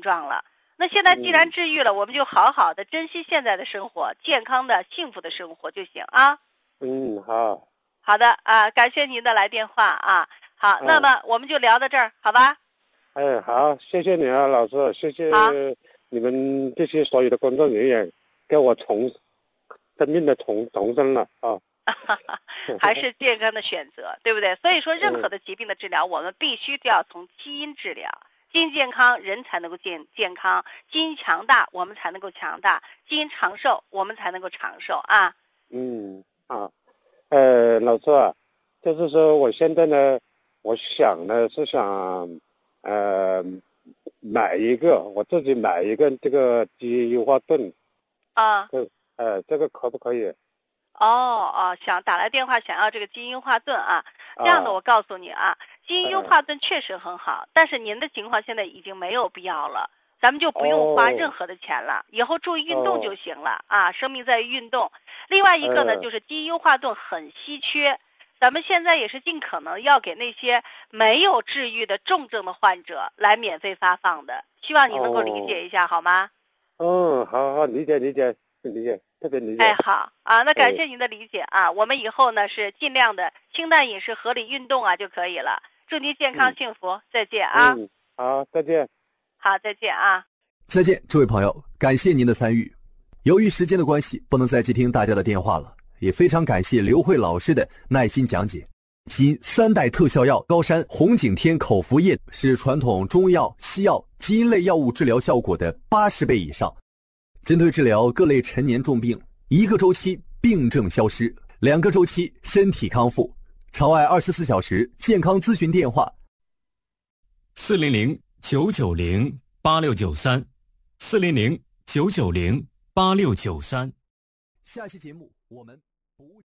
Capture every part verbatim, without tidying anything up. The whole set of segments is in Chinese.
状了。那现在既然治愈了，我们就好好的珍惜现在的生活，健康的幸福的生活就行啊。 嗯，好。 好的啊，感谢您的来电话啊。好，那么我们就聊到这儿，好吧？ 哎，好，谢谢你啊，老师，谢谢你们这些所有的工作人员，给我重生命的重重生了啊。 还是健康的选择，对不对？所以说，任何的疾病的治疗，我们必须都要从基因治疗。基因健康，人才能够健健康；基因强大，我们才能够强大；基因长寿，我们才能够长寿啊。 嗯，啊，呃，老师啊，就是说我现在呢，我想呢是想，呃，买一个我自己买一个这个基因优化盾。 啊。 这呃，这个可不可以？ 哦哦，想打来电话想要这个基因优化盾啊，这样的我告诉你啊，基因优化盾确实很好，但是您的情况现在已经没有必要了，咱们就不用花任何的钱了，以后注意运动就行了啊，生命在于运动。另外一个呢，就是基因优化盾很稀缺，咱们现在也是尽可能要给那些没有治愈的重症的患者来免费发放的，希望你能够理解一下好吗？ 嗯，好好理解理解理解。特别理解。 哎，好啊，那感谢您的理解啊。我们以后呢是尽量的清淡饮食、合理运动啊就可以了。祝您健康幸福，再见啊。 嗯，好，再见。 好，再见啊。 再见，这位朋友，感谢您的参与。由于时间的关系，不能再接听大家的电话了，也非常感谢刘慧老师的耐心讲解。基因三代特效药高山红景天口服液是传统中药、西药、基因类药物治疗效果的八十倍以上。针对治疗各类陈年重病，一个周期病症消失，两个周期身体康复。朝爱二十四小时健康咨询电话： 四零零九九零八六九三，四零零九九零八六九三。 下期节目我们不。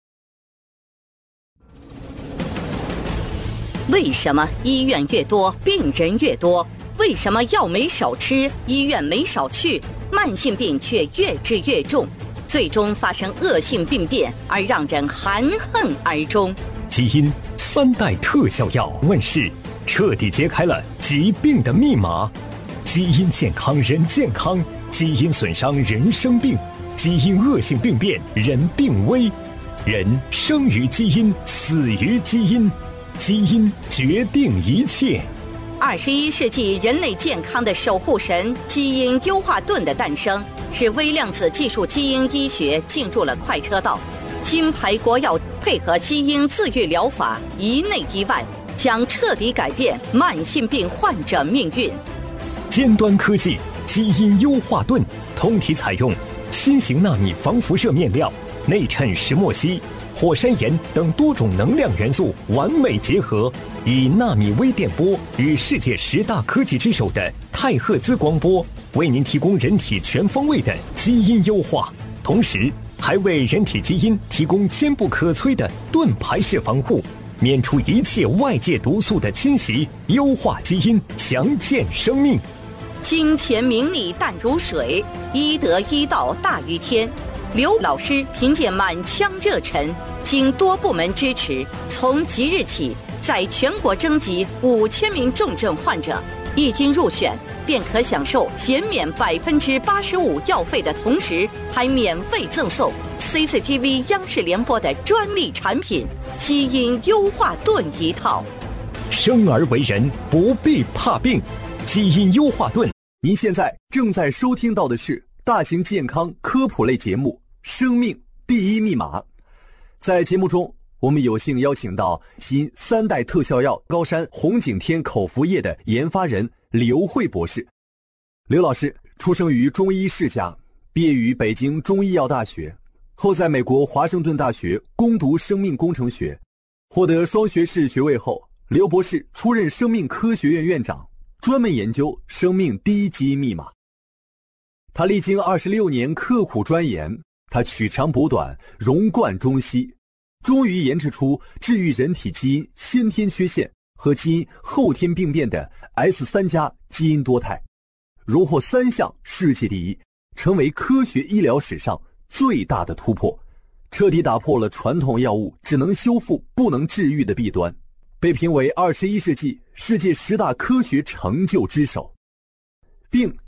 为什么医院越多，病人越多？为什么药没少吃，医院没少去？慢性病却越治越重，最终发生恶性病变，而让人含恨而终。 基因三代特效药问世，彻底揭开了疾病的密码。基因健康人健康，基因损伤人生病，基因恶性病变人病危。人生于基因，死于基因，基因决定一切。 二十一世纪人类健康的守护神——基因优化盾的诞生，使微量子技术基因医学进入了快车道。金牌国药配合基因自愈疗法，一内一外，将彻底改变慢性病患者命运。 尖端科技基因优化盾，通体采用新型纳米防辐射面料，内衬石墨烯、火山岩等多种能量元素完美结合，以纳米微电波与世界十大科技之首的太赫兹光波，为您提供人体全方位的基因优化，同时还为人体基因提供坚不可摧的盾牌式防护，免除一切外界毒素的侵袭，优化基因，强健生命。 金钱名利淡如水，医德医道大于天。刘老师凭借满腔热忱，经多部门支持，从即日起在全国征集五千名重症患者，一经入选便可享受减免百分之八十五药费的同时，还免费赠送 C C T V 央视联播的专利产品基因优化盾一套。 生而为人，不必怕病，基因优化盾。 您现在正在收听到的是大型健康科普类节目《生命第一密码》。在节目中，我们有幸邀请到基因三代特效药高山红景天口服液的研发人刘慧博士。刘老师出生于中医世家，毕业于北京中医药大学，后在美国华盛顿大学攻读生命工程学，获得双学士学位后，刘博士出任生命科学院院长，专门研究生命第一基因密码。他历经二十六年刻苦钻研，他取长补短，融贯中西，终于研制出治愈人体基因先天缺陷和基因后天病变的 S 三 加基因多肽，荣获三项世界第一，成为科学医疗史上最大的突破，彻底打破了传统药物只能修复不能治愈的弊端，被评为二十一世纪世界十大科学成就之首，并